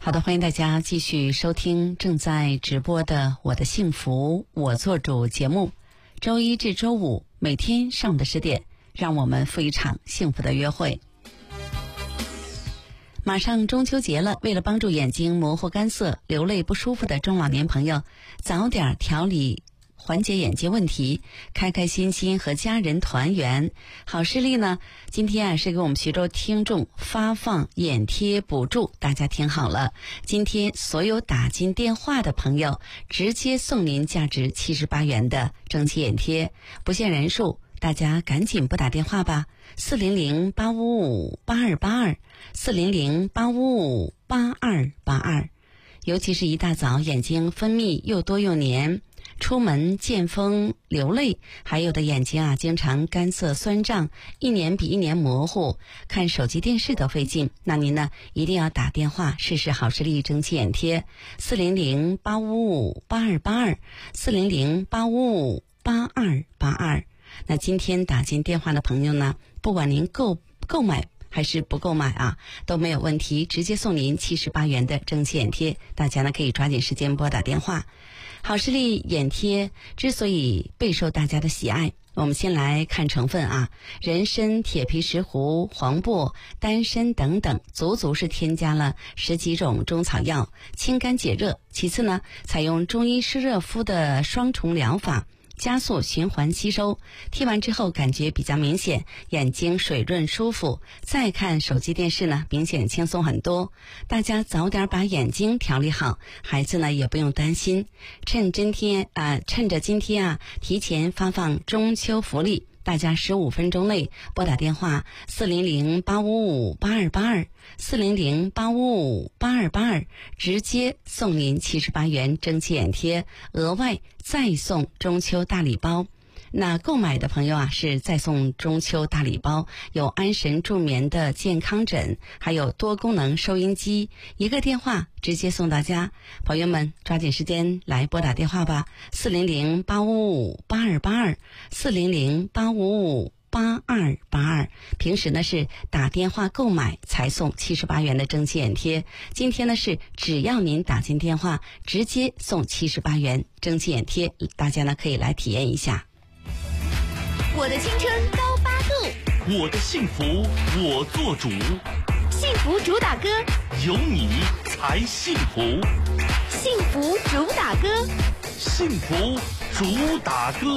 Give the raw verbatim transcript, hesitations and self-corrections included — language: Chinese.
好的，欢迎大家继续收听正在直播的《我的幸福我做主》节目，周一至周五每天上午的十点，让我们赴一场幸福的约会。马上中秋节了，为了帮助眼睛模糊干涩、流泪不舒服的中老年朋友早点调理缓解眼睛问题，开开心心和家人团圆，好视力呢今天啊是给我们徐州听众发放眼贴补助。大家听好了，今天所有打进电话的朋友直接送您价值七十八元的蒸汽眼贴，不限人数，大家赶紧拨打电话吧，四零零八五五八二八二，四零零八五五八二八二。尤其是一大早眼睛分泌又多又黏，出门见风流泪，还有的眼睛啊经常干涩酸胀，一年比一年模糊，看手机电视都费劲，那您呢一定要打电话试试好视力蒸汽眼贴，四零零八五五八二八二，四零零八五五八二八二。那今天打进电话的朋友呢，不管您购购买还是不购买啊，都没有问题，直接送您七十八元的蒸汽眼贴，大家呢可以抓紧时间拨打电话。好视力眼贴之所以备受大家的喜爱，我们先来看成分啊，人参、铁皮石斛、黄柏、丹参等等，足足是添加了十几种中草药，清肝解热。其次呢，采用中医湿热敷的双重疗法，加速循环吸收，贴完之后感觉比较明显，眼睛水润舒服，再看手机电视呢明显轻松很多。大家早点把眼睛调理好，孩子呢也不用担心。趁今天啊、呃，趁着今天啊提前发放中秋福利，大家十五分钟内拨打电话四零零八五五八二八二，四零零八五五八二八二，直接送您七十八元蒸汽眼贴，额外再送中秋大礼包。那购买的朋友啊是再送中秋大礼包，有安神助眠的健康枕，还有多功能收音机，一个电话直接送到家。朋友们抓紧时间来拨打电话吧，四零零八五五八二八二，四零零八五五八二八二。平时呢是打电话购买才送七十八元的蒸汽眼贴，今天呢是只要您打进电话直接送七十八元蒸汽眼贴，大家呢可以来体验一下。 我的青春高八度， 我的幸福我做主， 幸福主打歌， 有你才幸福， 幸福主打歌， 幸福主打歌。